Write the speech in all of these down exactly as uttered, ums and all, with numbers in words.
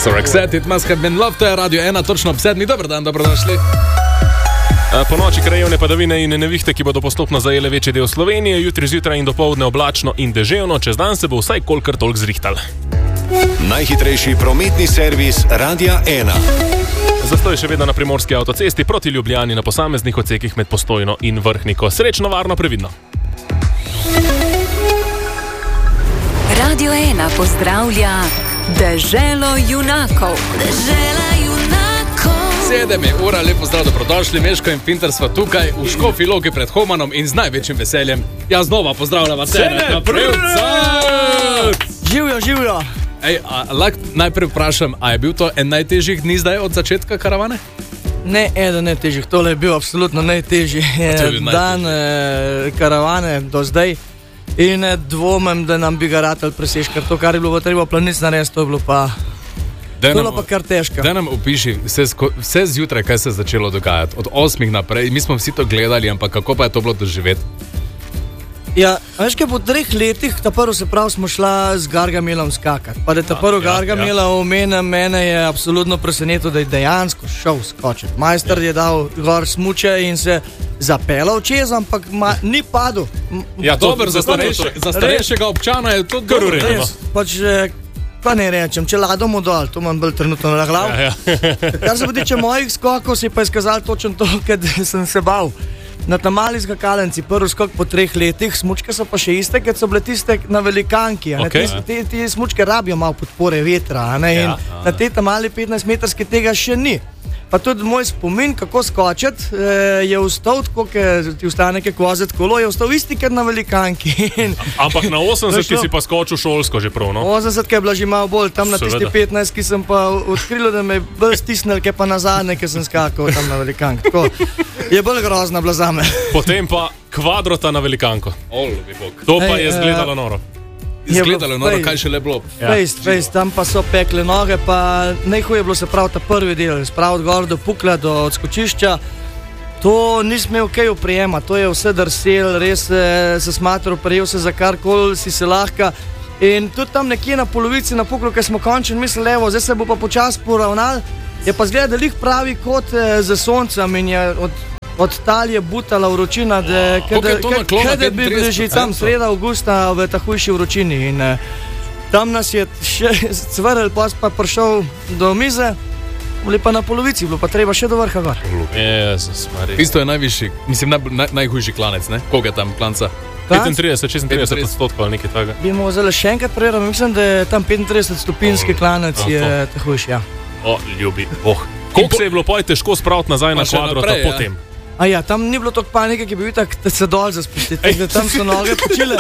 So Roxette, It Must Have Been Love, to je Radio ena, točno ob sedmi. Dobar dan, dobrodošli. Po noči krajevne padavine in nevihte, ki bodo postopno zajele večji del Slovenije, jutri zjutraj in dopoldne oblačno in deževno, čez dan se bo vsaj kolikor toliko zrihtal. Najhitrejši prometni servis Radia ena. Zato je še vedno na primorski avtocesti proti Ljubljani na posameznih odsekih med Postojno in Vrhniko. Srečno, varno, previdno. Radio ena pozdravlja Deželo junakov. Dežela junakov. Sedem je ura, lepo zdrav, dobrodošli. Meško in Pinter sva tukaj v Škofji Loki pred Homanom in z največjim veseljem. Ja, znova pozdravljava Cene Prevcat! Živjo, živjo! Ej, a, lahko najprej vprašam, a je bil to en najtežjih dni zdaj od začetka karavane? Ne, eden najtežjih, tole je bil absolutno najtežji dan eh, karavane do zdaj. In ne dvomem, da nam bi ga ratel presež, ker to, kar je bilo treba planic narediti, to je bilo pa, to je bilo pa kar težko. Da nam opiši vse, sko, vse zjutraj, kaj se je začelo dogajati, od osmih naprej. Mi smo vsi to gledali, ampak kako pa je to bilo doživeti? Ja, veš, kaj po treh letih, ta prvo se prav smo šla z Gargamelom skakati. Pa da ta prvo ja, Gargamela ja. omenja, mene je absolutno presenetilo, da je dejansko šel skočiti. Majster je dal gor smuče in se zapeljal čez, ampak ma, ni padel. Ja, dobro, za, starejše, za starejšega občana je to kar urejeno. Pač, pa ne rečem, če ladom dol, to imam bolj trenutno na glavu. Ja, ja. Kar se tiče mojih skokov, se je pa izkazalo točno to, ker sem se bal. Na ta mali skakalnici, prvi skok po treh letih, smučke so pa še iste, ker so bile tiste na velikanki. Okay. Te, te smučke rabijo malo podpore vetra, ne? In ja, na te ta mali petnajstmetrski tega še ni. Pa tudi moj spomin, kako skočiti, je ustal, tako ti ustane kak vozet kolo, je ustal isti, ker na velikanki. Ampak na osemdeset si pa skočil šolsko že prav, no? osemdeset je bila že malo bolj, tam na tisti petnajst, ki sem pa odkril, da me je bolj stisnil, ker pa na zadnje, ker sem skakal tam na velikanki. Tako je bolj grozna bila zame. Potem pa kvadrota na velikanko. To pa je izgledalo noro. Izgledalo noro, kaj še le bilo. Fejst, fejst, tam pa so pekle noge, pa najhuje je bilo se prav ta prvi del, spraviti gor do pukla, do odskočišča. To nisem imel kaj oprijema, to je vse drsel, res se smatral, prijel se za karkoli si se lahka. In tudi tam nekje na polovici na puklu, ker smo končili, mislili, evo, zdaj se bo pa počas poravnal, je pa zgleda, da lih pravi kot za soncem in je od Od tal je butala vročina, da kada bi bili že tam sreda avgusta v ta hujši vročini. In eh, tam nas je še cvrl, pa pa prišel do mize, bili pa na polovici, bilo pa treba še do vrha gor. Jezus Marija. Isto je najvišji, mislim, naj, naj, najhujši klanec, ne? Koga je tam klanca? petintrideset, šestintrideset odstotkov ali nekaj tega. Bi morali še enkrat preveriti, mislim, da je tam petintrideset stopinjski klanec oh, je ta hujši, ja. O, ljubi, boh. Koliko se je bilo pa težko spraviti nazaj na kvadrota potem? A ja, tam ni bilo toliko panike, ki bi bil tak, da se dol zaspustiti, da tam so noge počile.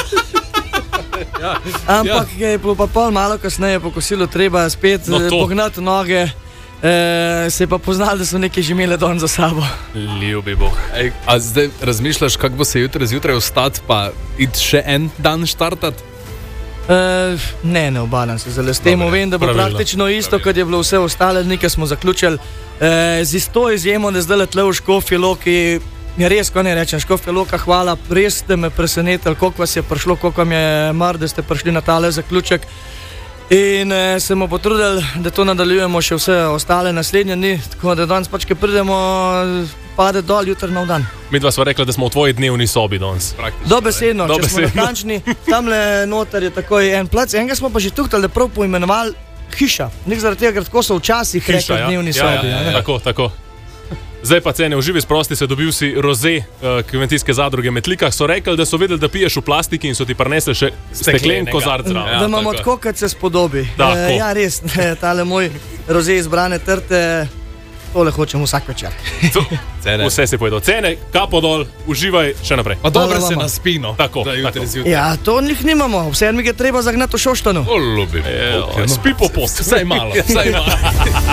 Ja, ampak ja. Je bilo pa pol malo kasneje po kosilu treba spet no pognati noge, e, se je pa poznali, da so nekaj že imeli don za sabo. Ljubi boh. Ej, a zdaj razmišljaš, kako bo se jutri zjutraj vstati pa iti še en dan štartati? E, ne, ne obadam se zelo s tem, vem, da bo pravilno, praktično isto, kot je bilo vse ostale dni, ki smo zaključili. E, z isto izjemo, da zdaj letle v Škofji Loki, je res, ko ne rečem, Škofja Loka, hvala, res ste me presenetili, koliko vas je prišlo, koliko vam je mar, da ste prišli na tale zaključek. In e, se bomo potrudili, da to nadaljujemo še vse ostale naslednje dni, tako da danes pač, ki pridemo, pade dol, jutri nov dan. Mi dva sva rekla, da smo v tvoji dnevni sobi danes. Dobesedno, če smo natančni, tamle noter je takoj en plac, enega smo pa že tuhtali, da prav poimenovali hiša. Nek zaradi tega, ker tako so včasih rekli ja. dnevni ja, sobi. Ja, ja, ja. Tako, tako. Zdaj pa Cene, v živi sprosti se dobil si roze uh, kmetijske zadruge Metlikah. So rekli, da so vedeli, da piješ v plastiki in so ti prinesli še steklen kozarc zraven. Ja, da imamo tako, kot se spodobi. Da, e, ja, res, tale moj roze izbrane trte, tole hočem vsak večer. Vse se pojedo. Cene, kapo dol, uživaj še naprej. Pa dobro se na spino. Tako, tako. Ja, to njih nimamo. Vse mi je treba zagnati v Šoštanu. O, ljubi. E, okay, no. Spi po post. Vsaj malo. Vsaj malo.